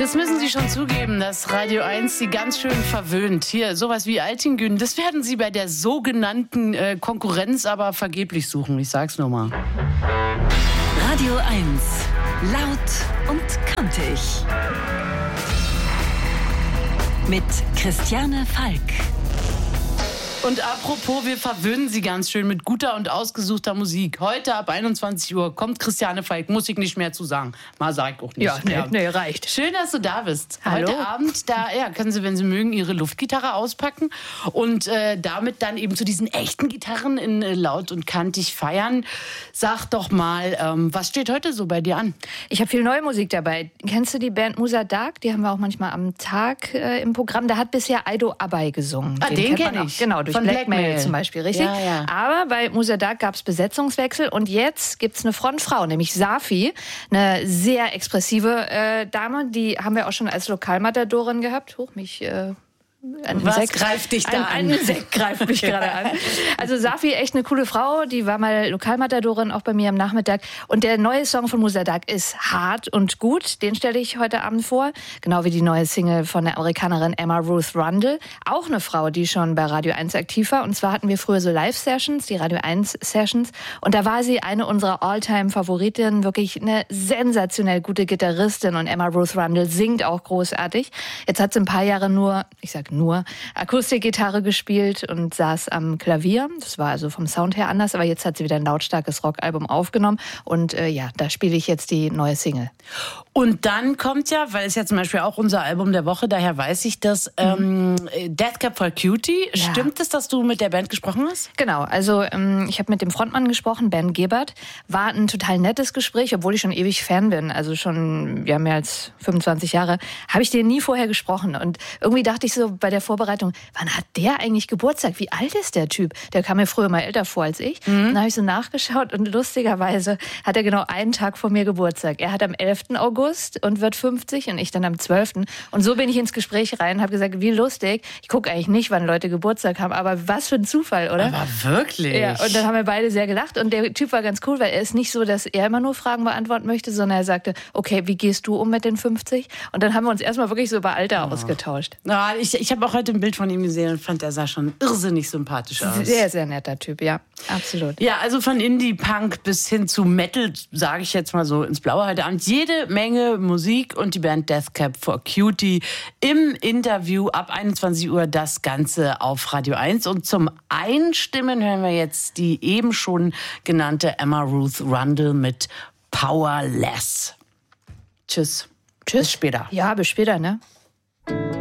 Das müssen Sie schon zugeben, dass Radio 1 Sie ganz schön verwöhnt. Hier, sowas wie Altingün, das werden Sie bei der sogenannten Konkurrenz aber vergeblich suchen. Ich sag's nur mal. Radio 1. Laut und kantig. Mit Christiane Falk. Und apropos, wir verwöhnen Sie ganz schön mit guter und ausgesuchter Musik. Heute ab 21 Uhr kommt Christiane Falk, muss ich nicht mehr zu sagen. Mal sag ich auch nicht. Ja, nee, reicht. Schön, dass du da bist. Hallo. Heute Abend, können Sie, wenn Sie mögen, Ihre Luftgitarre auspacken und damit dann eben zu diesen echten Gitarren in laut und kantig feiern. Sag doch mal, was steht heute so bei dir an? Ich habe viel neue Musik dabei. Kennst du die Band Musa Dark? Die haben wir auch manchmal am Tag im Programm. Da hat bisher Aido Abay gesungen. Den kenn ich. Genau, durch Blackmail zum Beispiel, richtig? Ja. Aber bei Musa Dark gab es Besetzungswechsel und jetzt gibt es eine Frontfrau, nämlich Safi, eine sehr expressive Dame, die haben wir auch schon als Lokalmatadorin gehabt. Was greift dich da an? Ein Insekt greift mich gerade an. Also Safi, echt eine coole Frau, die war mal Lokalmatadorin auch bei mir am Nachmittag. Und der neue Song von Musa Dark ist hart und gut, den stelle ich heute Abend vor. Genau wie die neue Single von der Amerikanerin Emma Ruth Rundle. Auch eine Frau, die schon bei Radio 1 aktiv war. Und zwar hatten wir früher so Live-Sessions, die Radio 1 Sessions. Und da war sie eine unserer All-Time-Favoritinnen, wirklich eine sensationell gute Gitarristin. Und Emma Ruth Rundle singt auch großartig. Jetzt hat sie ein paar Jahre nur Akustikgitarre gespielt und saß am Klavier. Das war also vom Sound her anders, aber jetzt hat sie wieder ein lautstarkes Rockalbum aufgenommen und da spiele ich jetzt die neue Single. Und dann kommt ja, weil es ja zum Beispiel auch unser Album der Woche, daher weiß ich das, Death Cab for Cutie. Ja. Stimmt es, dass du mit der Band gesprochen hast? Genau, also ich habe mit dem Frontmann gesprochen, Ben Gebert. War ein total nettes Gespräch, obwohl ich schon ewig Fan bin, also schon mehr als 25 Jahre, habe ich den nie vorher gesprochen. Und irgendwie dachte ich so bei der Vorbereitung, wann hat der eigentlich Geburtstag? Wie alt ist der Typ? Der kam mir früher mal älter vor als ich. Dann habe ich so nachgeschaut und lustigerweise hat er genau einen Tag vor mir Geburtstag. Er hat am 11. August und wird 50 und ich dann am 12. Und so bin ich ins Gespräch rein und habe gesagt, wie lustig. Ich gucke eigentlich nicht, wann Leute Geburtstag haben, aber was für ein Zufall, oder? Aber wirklich? Ja, und dann haben wir beide sehr gelacht und der Typ war ganz cool, weil er ist nicht so, dass er immer nur Fragen beantworten möchte, sondern er sagte, okay, wie gehst du um mit den 50? Und dann haben wir uns erstmal wirklich so über Alter ausgetauscht. Ja, ich habe auch heute ein Bild von ihm gesehen und fand, er sah schon irrsinnig sympathisch aus. Sehr, sehr netter Typ, ja, absolut. Ja, also von Indie-Punk bis hin zu Metal, sage ich jetzt mal so ins Blaue heute Abend, jede Menge Musik und die Band Death Cab for Cutie im Interview ab 21 Uhr, das Ganze auf Radio 1. Und zum Einstimmen hören wir jetzt die eben schon genannte Emma Ruth Rundle mit Powerless. Tschüss. Tschüss. Bis später. Ja, bis später, ne?